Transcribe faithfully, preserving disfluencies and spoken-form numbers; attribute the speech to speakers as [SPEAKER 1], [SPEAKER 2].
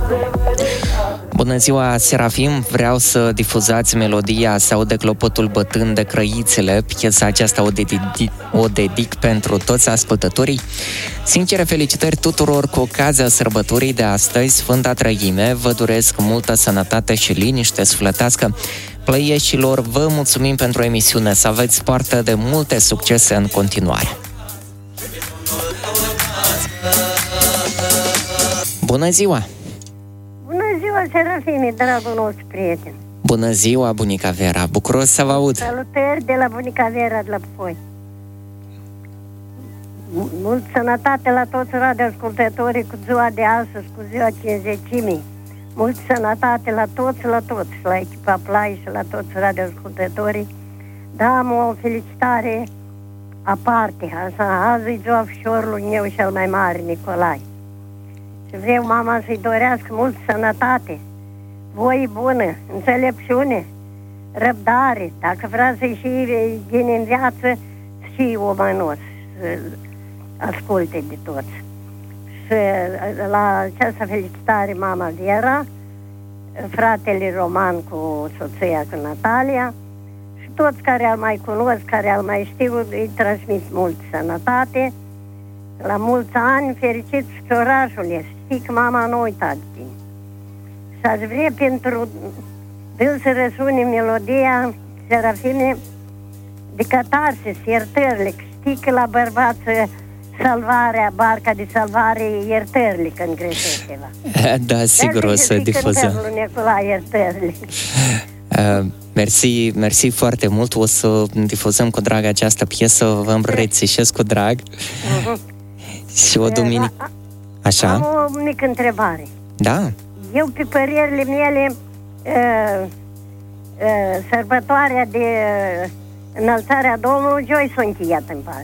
[SPEAKER 1] Bună ziua, Serafim! Vreau să difuzați melodia Se aude clopotul bătând de crăițele. Piesa aceasta o dedic, o dedic pentru toți ascultătorii. Sincere felicitări tuturor cu ocazia sărbătorii de astăzi, Sfânta Trăime. Vă doresc multă sănătate și liniște sufletească. Plăieșilor, vă mulțumim pentru emisiune. Să aveți parte de multe succese în continuare. Bună ziua!
[SPEAKER 2] Bună ziua, Serafime, dragul nostru prieten.
[SPEAKER 1] Bună ziua, bunica Vera, bucuros să vă aud.
[SPEAKER 2] Salutări de la bunica Vera de la Pfoi. Mult sănătate la toți radioascultătorii cu ziua de astăzi, cu ziua cincizecimii. Mult sănătate la toți, la toți, la echipa Play și la toți radioascultătorii. Da, am o felicitare aparte. Asta, azi e ziua fișorului meu cel mai mare, Nicolae. Și vreau mama să-i dorească mult sănătate, voie bună, înțelepciune, răbdare. Dacă vrea să-i și bine în viață, și omanos, să asculte de toți. Și la această felicitare mama Vera, fratele Roman cu soția, cu Natalia, și toți care îl mai cunosc, care îl mai știu, îi transmit mult sănătate. La mulți ani, fericit orașul este. Știi că mama nu uita de tine. Și aș vrea pentru dâns să răsune melodia, Serafime, de catarsis, iertările. Știi că la bărbați salvarea, barca de salvare, iertările când greșește ceva.
[SPEAKER 1] Da, sigur o să difuzăm.
[SPEAKER 2] Nicolae, iertările.
[SPEAKER 1] Uh, mersi, mersi foarte mult. O să difuzăm cu drag această piesă. Vă îmbrățișez cu drag. Uh-huh. Și o duminică. Așa?
[SPEAKER 2] Am o mică întrebare.
[SPEAKER 1] Da.
[SPEAKER 2] Eu, pe părerile mele, uh, uh, sărbătoarea de uh, înălțarea Domnului, joi s-a încheiat în Paște.